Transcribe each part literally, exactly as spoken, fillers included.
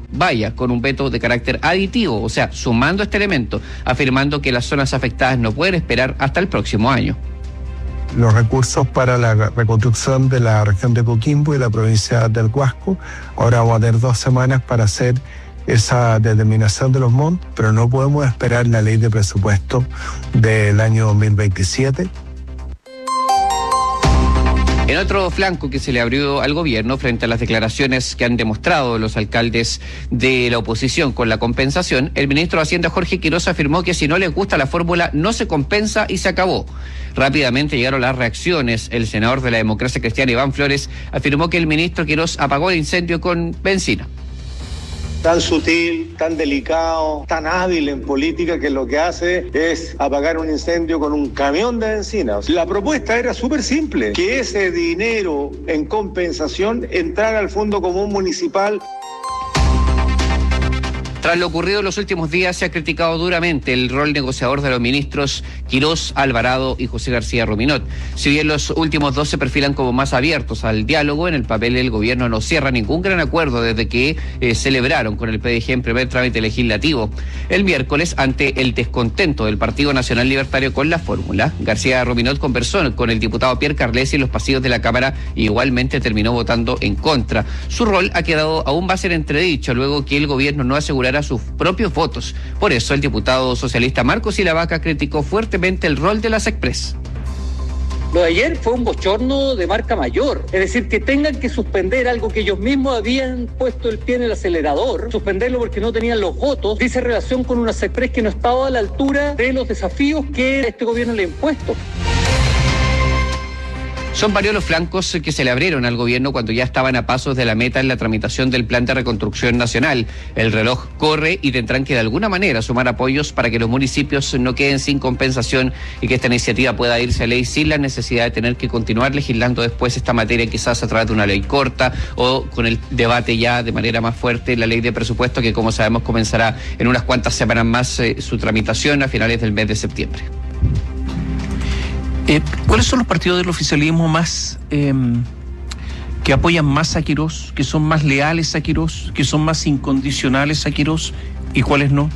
vaya con un veto de carácter aditivo, o sea, sumando este elemento, afirmando que las zonas afectadas no pueden esperar hasta el próximo año. Los recursos para la reconstrucción de la región de Coquimbo y la provincia del Huasco, ahora vamos a tener dos semanas para hacer esa determinación de los montos, pero no podemos esperar la ley de presupuesto del año dos mil veintisiete. En otro flanco que se le abrió al gobierno frente a las declaraciones que han demostrado los alcaldes de la oposición con la compensación, el ministro de Hacienda Jorge Quirós afirmó que si no les gusta la fórmula no se compensa y se acabó. Rápidamente llegaron las reacciones. El senador de la Democracia Cristiana, Iván Flores, afirmó que el ministro Quirós apagó el incendio con benzina. Tan sutil, tan delicado, tan hábil en política que lo que hace es apagar un incendio con un camión de benzina. La propuesta era súper simple, que ese dinero en compensación entrara al Fondo Común Municipal. Tras lo ocurrido en los últimos días, se ha criticado duramente el rol negociador de los ministros Quirós, Alvarado y José García Ruminot. Si bien los últimos dos se perfilan como más abiertos al diálogo, en el papel el gobierno no cierra ningún gran acuerdo desde que eh, celebraron con el P D G en primer trámite legislativo. El miércoles, ante el descontento del Partido Nacional Libertario con la fórmula, García Ruminot conversó con el diputado Pierre Carlesi en los pasillos de la Cámara y igualmente terminó votando en contra. Su rol ha quedado aún va a ser entredicho luego que el gobierno no asegurara sus propios votos. Por eso el diputado socialista Marcos Silavaca criticó fuertemente el rol de las Express. Lo de ayer fue un bochorno de marca mayor, es decir, que tengan que suspender algo que ellos mismos habían puesto el pie en el acelerador, suspenderlo porque no tenían los votos, dice relación con una Express que no estaba a la altura de los desafíos que este gobierno le ha impuesto. Son varios los flancos que se le abrieron al gobierno cuando ya estaban a pasos de la meta en la tramitación del Plan de Reconstrucción Nacional. El reloj corre y tendrán que de alguna manera sumar apoyos para que los municipios no queden sin compensación y que esta iniciativa pueda irse a ley sin la necesidad de tener que continuar legislando después esta materia, quizás a través de una ley corta o con el debate ya de manera más fuerte la ley de presupuesto, que como sabemos comenzará en unas cuantas semanas más eh, su tramitación a finales del mes de septiembre. Eh, ¿Cuáles son los partidos del oficialismo más eh, que apoyan más a Quirós, que son más leales a Quirós, que son más incondicionales a Quirós, y cuáles no?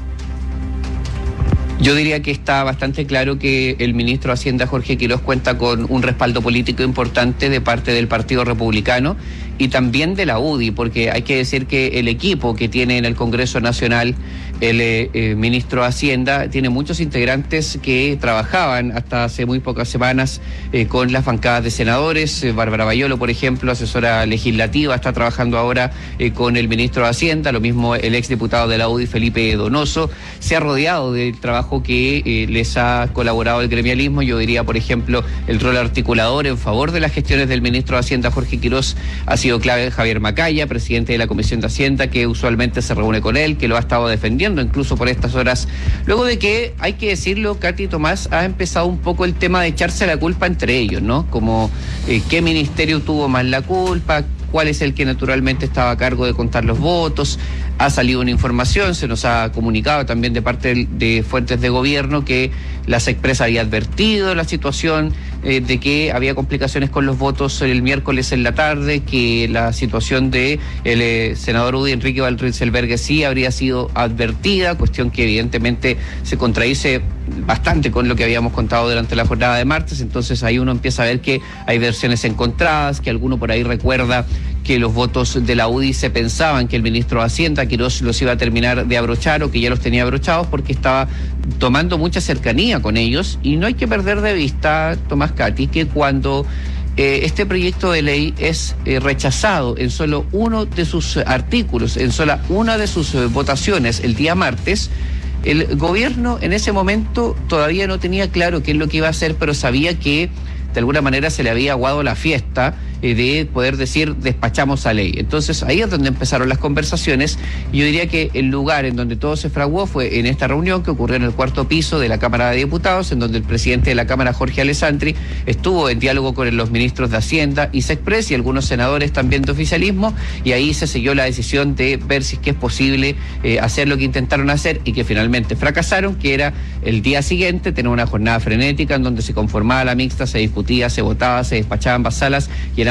Yo diría que está bastante claro que el ministro de Hacienda, Jorge Quirós, cuenta con un respaldo político importante de parte del Partido Republicano y también de la U D I, porque hay que decir que el equipo que tiene en el Congreso Nacional el eh, eh, ministro de Hacienda tiene muchos integrantes que trabajaban hasta hace muy pocas semanas eh, con las bancadas de senadores. Eh, Bárbara Bayolo, por ejemplo, asesora legislativa, está trabajando ahora eh, con el ministro de Hacienda, lo mismo el exdiputado de la U D I, Felipe Donoso. Se ha rodeado del trabajo que eh, les ha colaborado el gremialismo. Yo diría, por ejemplo, el rol articulador en favor de las gestiones del ministro de Hacienda, Jorge Quirós, ha sido clave. Javier Macaya, presidente de la Comisión de Hacienda, que usualmente se reúne con él, que lo ha estado defendiendo incluso por estas horas, luego de que, hay que decirlo, Katy, Tomás, ha empezado un poco el tema de echarse la culpa entre ellos, ¿no? Como eh, qué ministerio tuvo más la culpa, cuál es el que naturalmente estaba a cargo de contar los votos. Ha salido una información, se nos ha comunicado también de parte de, de fuentes de gobierno que las Express había advertido la situación eh, de que había complicaciones con los votos el miércoles en la tarde, que la situación de el eh, senador U D I, Enrique Valrieselberghe, sí habría sido advertida, cuestión que evidentemente se contradice bastante con lo que habíamos contado durante la jornada de martes. Entonces ahí uno empieza a ver que hay versiones encontradas, que alguno por ahí recuerda que los votos de la U D I se pensaban que el ministro de Hacienda, Quirós, los iba a terminar de abrochar o que ya los tenía abrochados porque estaba tomando mucha cercanía con ellos. Y no hay que perder de vista, Tomás, Katy, que cuando eh, este proyecto de ley es eh, rechazado en solo uno de sus artículos, en sola una de sus eh, votaciones el día martes, el gobierno en ese momento todavía no tenía claro qué es lo que iba a hacer, pero sabía que de alguna manera se le había aguado la fiesta eh, de poder decir despachamos a ley. Entonces ahí es donde empezaron las conversaciones. Yo diría que el lugar en donde todo se fraguó fue en esta reunión que ocurrió en el cuarto piso de la Cámara de Diputados, en donde el presidente de la Cámara, Jorge Alessandri, estuvo en diálogo con los ministros de Hacienda y Sexpress y algunos senadores también de oficialismo, y ahí se selló la decisión de ver si es que es posible eh, hacer lo que intentaron hacer y que finalmente fracasaron, que era el día siguiente tener una jornada frenética en donde se conformaba la mixta, se discutía, se votaba, se despachaba ambas salas y en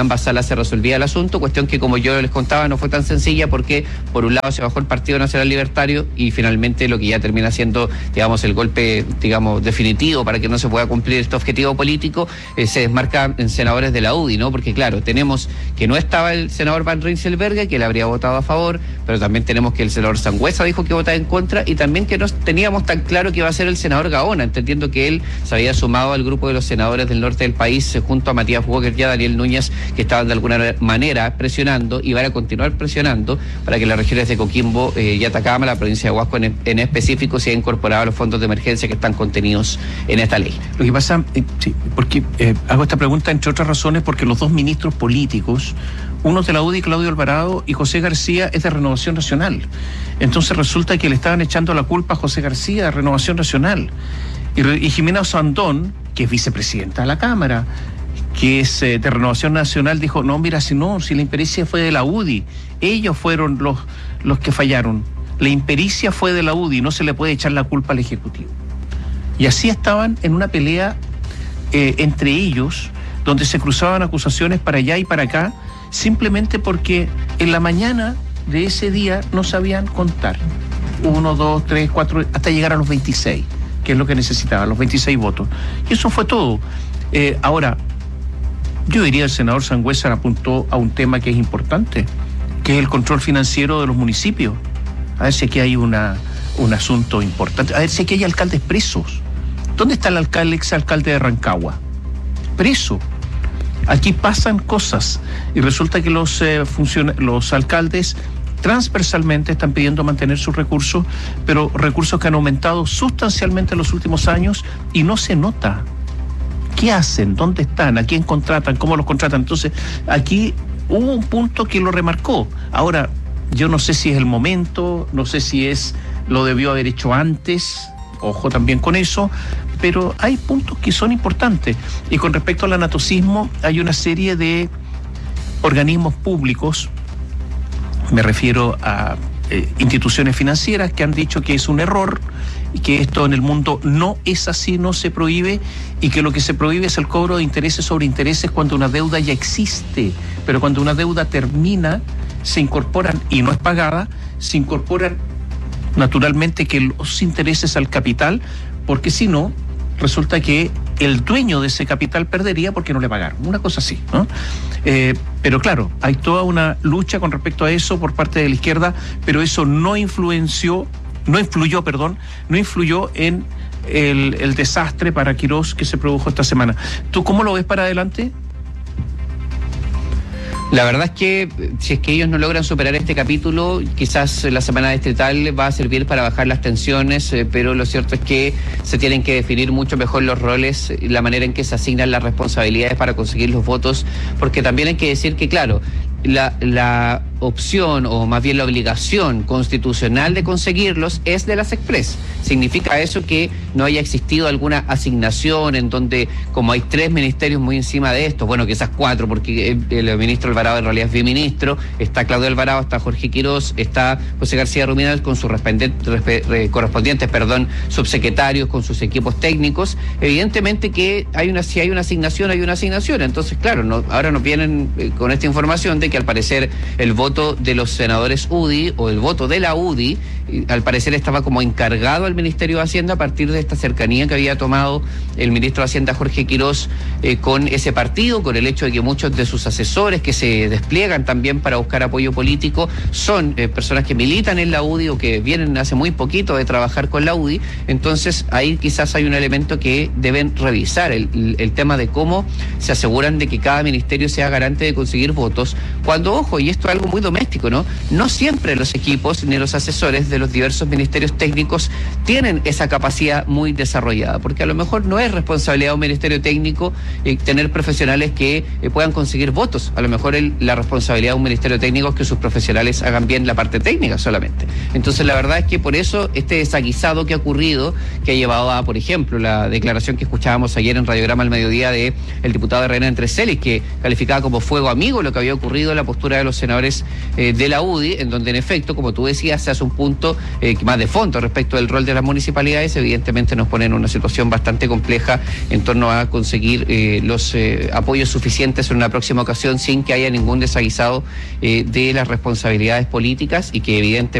ambas salas se resolvía el asunto, cuestión que, como yo les contaba, no fue tan sencilla porque por un lado se bajó el Partido Nacional Libertario y finalmente lo que ya termina siendo, digamos, el golpe, digamos, definitivo para que no se pueda cumplir este objetivo político, eh, se desmarca en senadores de la U D I, ¿no? Porque claro, tenemos que no estaba el senador Van Rieselberghe, que le habría votado a favor, pero también tenemos que el senador Sangüesa dijo que votaba en contra, y también que no teníamos tan claro que iba a ser el senador Gaona, entendiendo que él se había sumado al grupo de los senadores del norte del país, eh, junto a Matías Walker y a Daniel Núñez, que estaban de alguna manera presionando y van a continuar presionando para que las regiones de Coquimbo eh, y Atacama, la provincia de Huasco en, en específico, sea incorporado a los fondos de emergencia que están contenidos en esta ley. Lo que pasa, eh, sí, porque eh, hago esta pregunta entre otras razones porque los dos ministros políticos, uno de la U D I, Claudio Alvarado, y José García, es de Renovación Nacional. Entonces resulta que le estaban echando la culpa a José García de Renovación Nacional. Y, y Jimena Osandón, que es vicepresidenta de la Cámara, que es eh, de Renovación Nacional, dijo, no, mira, si no, si la impericia fue de la U D I, ellos fueron los, los que fallaron. La impericia fue de la U D I, no se le puede echar la culpa al Ejecutivo. Y así estaban en una pelea eh, entre ellos, donde se cruzaban acusaciones para allá y para acá, simplemente porque en la mañana de ese día no sabían contar. Uno, dos, tres, cuatro, hasta llegar a los veintiséis, que es lo que necesitaban, los veintiséis votos. Y eso fue todo. Eh, ahora, yo diría, el senador Sangüesa apuntó a un tema que es importante, que es el control financiero de los municipios. A ver si aquí hay una, un asunto importante. A ver si aquí hay alcaldes presos. ¿Dónde está el alcalde, exalcalde de Rancagua? Preso. Aquí pasan cosas y resulta que los, eh, funcion- los alcaldes transversalmente están pidiendo mantener sus recursos, pero recursos que han aumentado sustancialmente en los últimos años y no se nota. ¿Qué hacen? ¿Dónde están? ¿A quién contratan? ¿Cómo los contratan? Entonces, aquí hubo un punto que lo remarcó. Ahora, yo no sé si es el momento, no sé si es lo debió haber hecho antes, ojo también con eso, pero hay puntos que son importantes. Y con respecto al anatocismo, hay una serie de organismos públicos, me refiero a eh, instituciones financieras, que han dicho que es un error y que esto en el mundo no es así, no se prohíbe, y que lo que se prohíbe es el cobro de intereses sobre intereses cuando una deuda ya existe, pero cuando una deuda termina, se incorporan, y no es pagada, se incorporan naturalmente que los intereses al capital, porque si no, resulta que el dueño de ese capital perdería porque no le pagaron, una cosa así, ¿no? Eh, pero claro, hay toda una lucha con respecto a eso por parte de la izquierda, pero eso no influenció, no influyó, perdón, no influyó en el, el desastre para Quirós que se produjo esta semana. ¿Tú cómo lo ves para adelante? La verdad es que si es que ellos no logran superar este capítulo, quizás la semana distrital va a servir para bajar las tensiones, eh, pero lo cierto es que se tienen que definir mucho mejor los roles y la manera en que se asignan las responsabilidades para conseguir los votos, porque también hay que decir que, claro, la, la opción, o más bien la obligación constitucional de conseguirlos es de las Express. ¿Significa eso que no haya existido alguna asignación en donde, como hay tres ministerios muy encima de esto, bueno, quizás cuatro, porque el, el ministro Alvarado en realidad es biministro, está Claudio Alvarado, está Jorge Quirós, está José García Ruminal con sus correspondientes perdón, subsecretarios, con sus equipos técnicos? Evidentemente que hay una, si hay una asignación, hay una asignación. Entonces, claro, no, ahora nos vienen eh, con esta información de que al parecer el voto de los senadores U D I o el voto de la U D I, al parecer estaba como encargado al Ministerio de Hacienda a partir de esta cercanía que había tomado el ministro de Hacienda Jorge Quirós eh, con ese partido, con el hecho de que muchos de sus asesores que se despliegan también para buscar apoyo político son eh, personas que militan en la U D I o que vienen hace muy poquito de trabajar con la U D I. Entonces ahí quizás hay un elemento que deben revisar, el, el, el tema de cómo se aseguran de que cada ministerio sea garante de conseguir votos, cuando, ojo, y esto es algo muy doméstico, ¿no? No siempre los equipos ni los asesores de los diversos ministerios técnicos tienen esa capacidad muy desarrollada, porque a lo mejor no es responsabilidad de un ministerio técnico eh, tener profesionales que eh, puedan conseguir votos. A lo mejor el, la responsabilidad de un ministerio técnico es que sus profesionales hagan bien la parte técnica solamente. Entonces la verdad es que por eso este desaguisado que ha ocurrido, que ha llevado a, por ejemplo, la declaración que escuchábamos ayer en Radiograma al mediodía de el diputado de René Entrecelis, que calificaba como fuego amigo lo que había ocurrido en la postura de los senadores eh, de la U D I, en donde en efecto, como tú decías, se hace un punto eh, más de fondo respecto del rol de las municipalidades. Evidentemente nos pone en una situación bastante compleja en torno a conseguir eh, los eh, apoyos suficientes en una próxima ocasión sin que haya ningún desaguisado eh, de las responsabilidades políticas, y que evidentemente